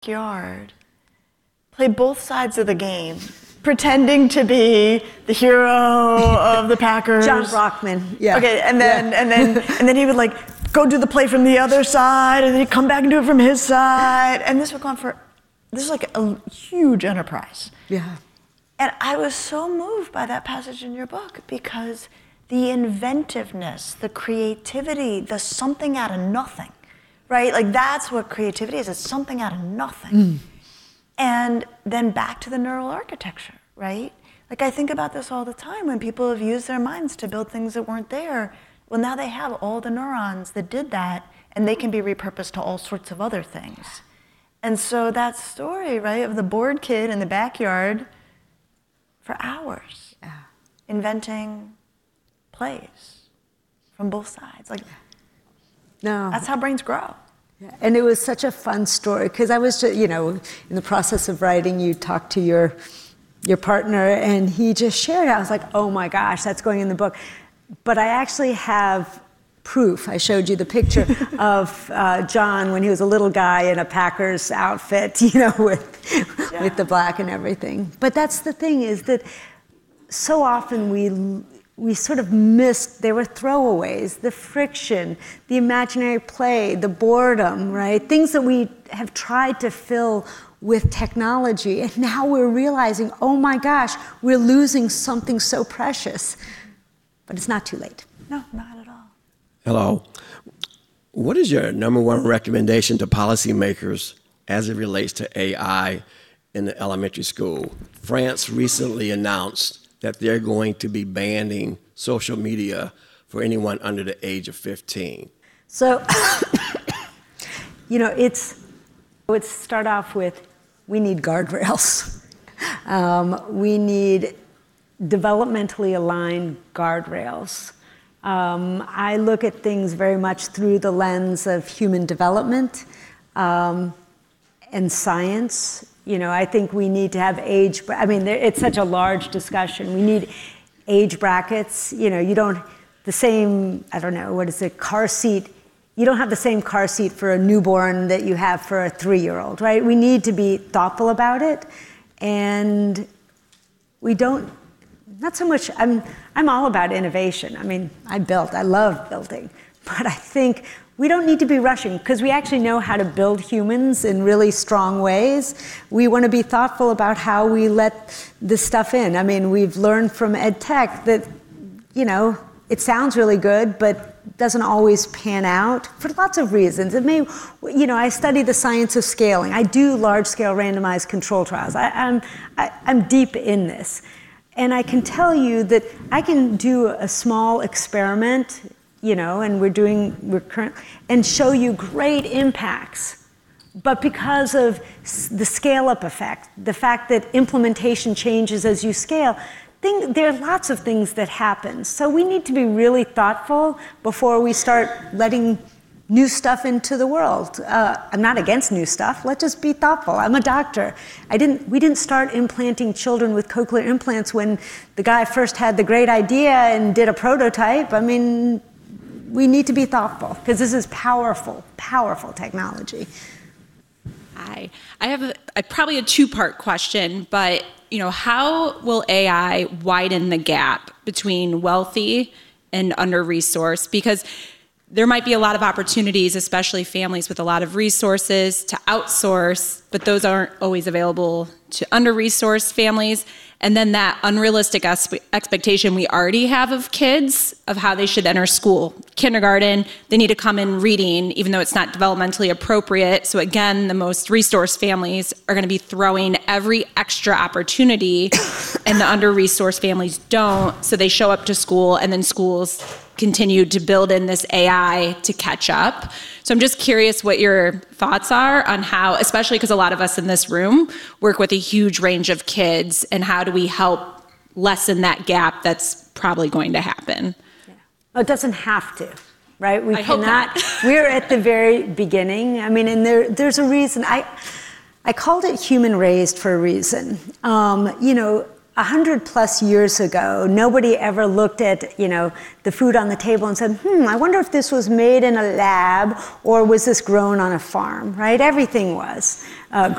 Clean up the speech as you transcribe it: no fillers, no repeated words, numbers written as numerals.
backyard, play both sides of the game, pretending to be the hero of the Packers. John Brockman. Yeah. Okay, and then he would like go do the play from the other side, and then he'd come back and do it from his side, and this would go on for. This is like a huge enterprise. Yeah. And I was so moved by that passage in your book because the inventiveness, the creativity, the something out of nothing, right? Like that's what creativity is. It's something out of nothing. And then back to the neural architecture, right? Like I think about this all the time when people have used their minds to build things that weren't there. Well, now they have all the neurons that did that, and they can be repurposed to all sorts of other things. And so that story, right, of the bored kid in the backyard for hours, inventing plays from both sides. Like, that's how brains grow. Yeah. And it was such a fun story because I was just, in the process of writing, you talked to your partner and he just shared it. I was like, oh my gosh, that's going in the book. But I actually have proof. I showed you the picture of John when he was a little guy in a Packers outfit, with the black and everything. But that's the thing is that so often we sort of missed, they were throwaways, the friction, the imaginary play, the boredom, right? Things that we have tried to fill with technology. And now we're realizing, oh my gosh, we're losing something so precious. But it's not too late. No, not at all. Hello. What is your number one recommendation to policymakers as it relates to AI in the elementary school? France recently announced that they're going to be banning social media for anyone under the age of 15. So, let's start off with, we need guardrails. We need developmentally aligned guardrails. I look at things very much through the lens of human development and science. I think we need to have age, it's such a large discussion. We need age brackets. You don't, the same, car seat. You don't have the same car seat for a newborn that you have for a 3-year-old, right? We need to be thoughtful about it. And we don't, not so much, I'm all about innovation. I love building, but I think we don't need to be rushing because we actually know how to build humans in really strong ways. We want to be thoughtful about how we let this stuff in. We've learned from ed tech that, it sounds really good, but doesn't always pan out for lots of reasons. It may, I study the science of scaling. I do large-scale randomized control trials. I'm deep in this. And I can tell you that I can do a small experiment, and show you great impacts. But because of the scale-up effect, the fact that implementation changes as you scale, there are lots of things that happen. So we need to be really thoughtful before we start letting new stuff into the world. I'm not against new stuff. Let's just be thoughtful. I'm a doctor. We didn't start implanting children with cochlear implants when the guy first had the great idea and did a prototype. We need to be thoughtful because this is powerful, powerful technology. I have probably a two-part question, but how will AI widen the gap between wealthy and under-resourced? Because there might be a lot of opportunities, especially families with a lot of resources, to outsource, but those aren't always available to under-resourced families. And then that unrealistic expectation we already have of kids, of how they should enter school. Kindergarten, they need to come in reading, even though it's not developmentally appropriate. So again, the most resourced families are going to be throwing every extra opportunity, and the under-resourced families don't. So they show up to school, and then schools continue to build in this AI to catch up. So I'm just curious what your thoughts are on how, especially because a lot of us in this room work with a huge range of kids, and how do we help lessen that gap that's probably going to happen? Yeah. Well, it doesn't have to, right? We cannot. We're at the very beginning. And there's a reason. I called it human raised for a reason. 100+ years ago, nobody ever looked at, the food on the table and said, I wonder if this was made in a lab or was this grown on a farm, right? Everything was